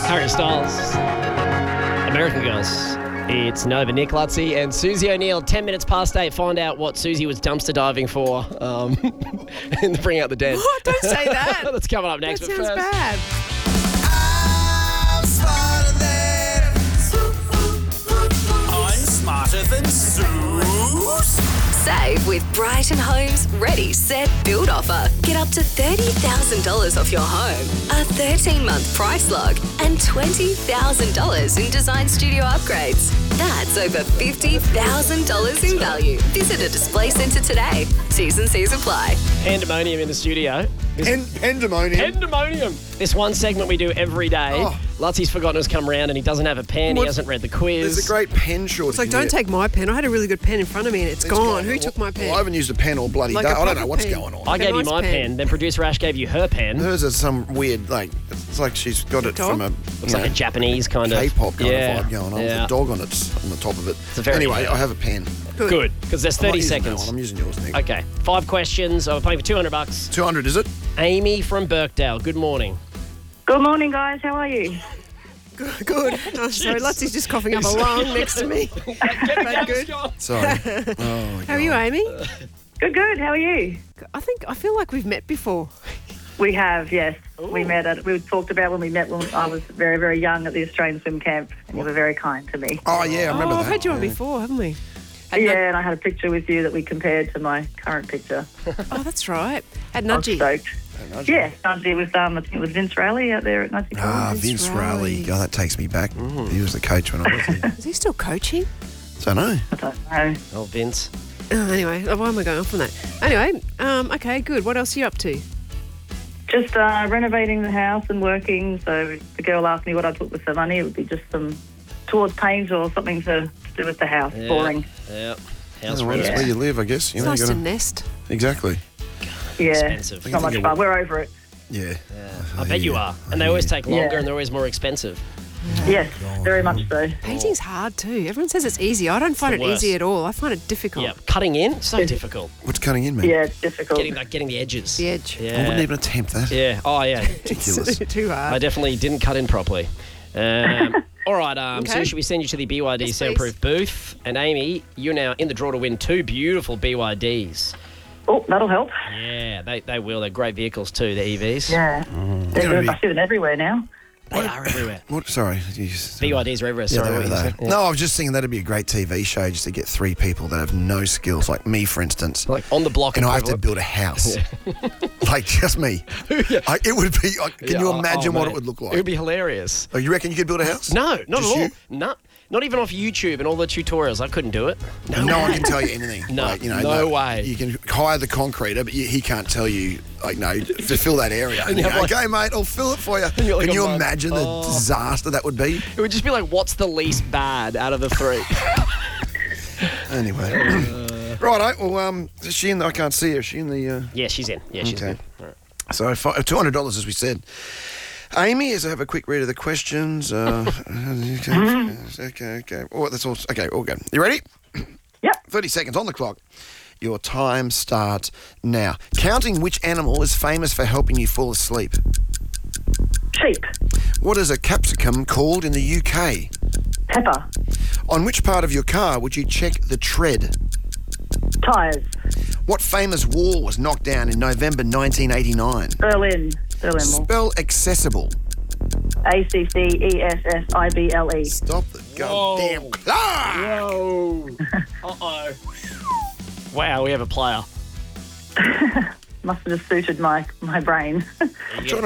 Harry Styles, American Girls. It's Nova, Nick Lutzy and Susie O'Neill. 10 minutes past 8. Find out what Susie was dumpster diving for and bring out the dead. What? Don't say that. That's coming up next. That but sounds first, bad. I'm smarter than Zeus. Save with Brighton Homes Ready, Set, Build offer. Get up to $30,000 off your home, a 13-month price log, and $20,000 in design studio upgrades. That's over $50,000 in value. Visit a display centre today. T's and C's apply. Pandemonium in the studio. Pandemonium. Pandemonium. This one segment we do every day. Oh. Lutzy's forgotten to come around and he doesn't have a pen. He hasn't read the quiz. There's a great pen shortage. It's like, don't take my pen. I had a really good pen in front of me and it's gone. Who took my pen? Well, I haven't used a pen all bloody Like day. a I don't know proper what's pen. going on. I gave you nice my pen. Then producer Ash gave you her pen. Hers is some weird, like, it's like she's got it Dog? from a Looks like a Japanese kind of K-pop kind yeah. of vibe going on. Yeah. With a dog on the top of it. a very Anyway, good- I have a pen. Good, because there's I'm not 30 using that seconds. one. I'm using yours, Nick. Okay, 5 questions. I'm paying for $200. 200, is it? Amy from Birkdale. Good morning. Good morning, guys. How are you? Good. Oh, sorry, Lutzy's just coughing up a lung next to me. But good. Sorry. Oh, my How are you, Amy? Good. How are you? I feel like we've met before. We have, yes. We met. We talked about when we met when I was very, very young at the Australian swim camp, and you were very kind to me. Oh, yeah, I remember that. I've had you on before, haven't we? Yeah, and I had a picture with you that we compared to my current picture. Oh, that's right. At I was Nudgy. stoked. Yeah, Nudgy, it was I think it was Vince Raleigh out there at Nudgy. Ah, College. Vince Raleigh. Raleigh. God, that takes me back. He was the coach when I was there. Is he still coaching? So, no. I don't know. Oh, Vince. Anyway, why am I going off on that? Anyway, okay, good. What else are you up to? Just renovating the house and working. So if the girl asked me what I took with the money, it would be just some towards paint or something to do with the house. Yeah. Boring. Yeah. Yeah, House well, rent. that's where you live, I guess. You It's know, nice you to gotta, nest. exactly. Yeah, Expensive. not much fun. We're over it. Yeah. I bet you are. And they always take longer Yeah. and they're always more expensive. Yes, very much so. Painting's hard too. Everyone says it's easy. I don't find the it easy worst. at all. I find it difficult. Yeah. Cutting in, so difficult. What's cutting in, man? Yeah, it's difficult. Getting the edges. The edge. I Yeah. wouldn't even attempt that. Yeah. Oh, yeah. Ridiculous. It's too hard. I definitely didn't cut in properly. All right, Okay. so should we send you to the BYD Yes, soundproof booth? And Amy, you're now in the draw to win 2 beautiful BYDs. Oh, that'll help. Yeah, they will. They're great vehicles too, the EVs. Yeah. They're Gonna good. be- I see them everywhere now. They are everywhere. What? Sorry. BYDs are everywhere. Yeah, Sorry, they what were you there. said. Yeah. No, I was just thinking that'd be a great TV show just to get 3 people that have no skills, like me, for instance. Like on the block And I have to equivalent. build a house. Like, just me. It would be, can you Yeah, imagine what mate. it would look like? It would be hilarious. Oh, you reckon you could build a house? No, not Just at all. you? No, not even off YouTube and all the tutorials. I couldn't do it. No one can tell you anything. No, Like, no way. You can hire the concreter, but he can't tell you, like, no, to fill that area. And you you go, have, like- okay, mate, I'll fill it for you. you're like Can a you monk. imagine the disaster that would be? It would just be like, what's the least bad out of the 3? Anyway. Righto, well, is she in I can't see her. Is she in the... Yeah, she's in. Yeah, she's Okay. in. So $200, as we said. Amy, as I have a quick read of the questions. Okay. Oh, that's all. Okay, all good. You ready? Yep. 30 seconds on the clock. Your time starts now. Counting which animal is famous for helping you fall asleep? Sheep. What is a capsicum called in the UK? Pepper. On which part of your car would you check the tread? Tyres. What famous wall was knocked down in November 1989? Berlin Wall. Spell accessible. ACCESSIBLE. Stop the goddamn clock! Whoa. Uh-oh. Wow, we have a player. Must have just suited my brain. I'm trying to